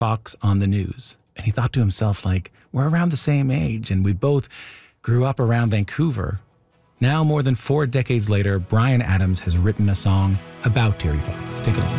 Fox on the News. And he thought to himself, like, we're around the same age and we both grew up around Vancouver. Now, more than 4 decades later, Bryan Adams has written a song about Terry Fox. Take a listen.